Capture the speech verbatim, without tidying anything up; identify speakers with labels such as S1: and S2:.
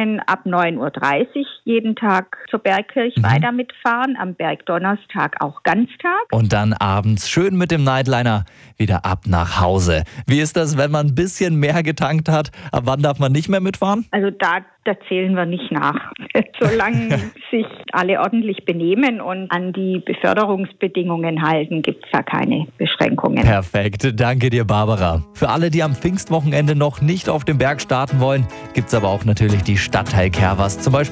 S1: können ab neun Uhr dreißig jeden Tag zur Bergkirchweih
S2: Mhm.
S1: mitfahren, am Bergdonnerstag auch Ganztag.
S2: Und dann abends schön mit dem Nightliner wieder ab nach Hause. Wie ist das, wenn man ein bisschen mehr getankt hat? Ab wann darf man nicht mehr mitfahren?
S1: Also da, da zählen wir nicht nach. Solange sich alle ordentlich benehmen und an die Beförderungsbedingungen halten, gibt es da keine Beschränkungen.
S2: Perfekt, danke dir, Barbara. Für alle, die am Pfingstwochenende noch nicht auf dem Berg starten wollen, gibt's aber auch natürlich die Stadtteil Kerwas, zum Beispiel